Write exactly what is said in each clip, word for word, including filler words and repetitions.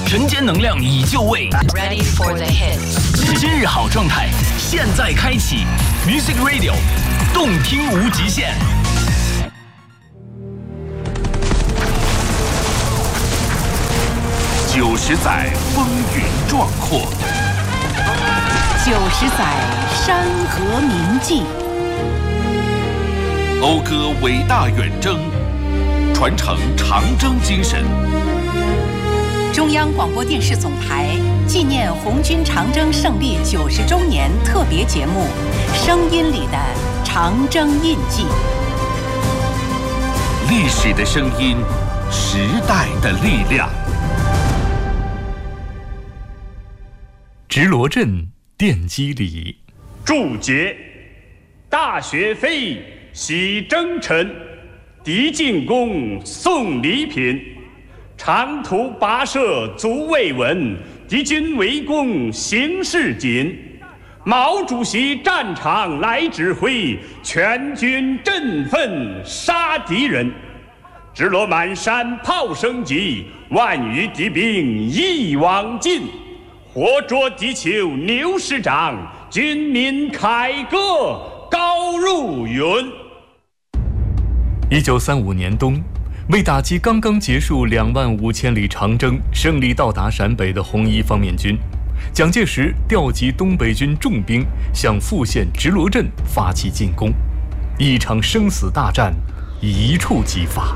人间能量已就位 ，Ready for the hits。 今日好状态，现在开启 Music Radio， 动听无极限。 九十载风云壮阔， 九十载山河铭记， 讴歌伟大远征，传承长征精神。 中央广播电视总台纪念红军长征胜利九十周年特别节目《声音里的长征印记》。 历史的声音，时代的力量。 直罗镇奠基礼， 注解：大雪飞，喜征尘；敌进攻，送礼品。长途跋涉足未稳，敌军围攻形势紧。毛主席战场来指挥，全军振奋杀敌人。直落满山炮声急，万余敌兵一网尽。活捉敌酋牛师长，军民凯歌高入云。 一九三五年冬，为打击刚刚结束两万五千里长征，胜利到达陕北的红一方面军，蒋介石调集东北军重兵向富县直罗镇发起进攻，一场生死大战一触即发。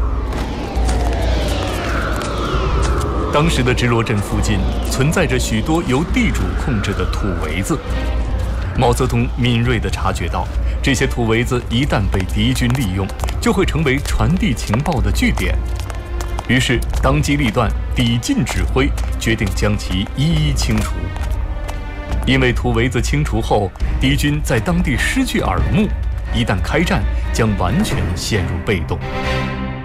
当时的直罗镇附近存在着许多由地主控制的土围子，毛泽东敏锐地察觉到，这些土围子一旦被敌军利用，就会成为传递情报的据点。于是当机立断，抵近指挥，决定将其一一清除。因为土围子清除后，敌军在当地失去耳目，一旦开战，将完全陷入被动。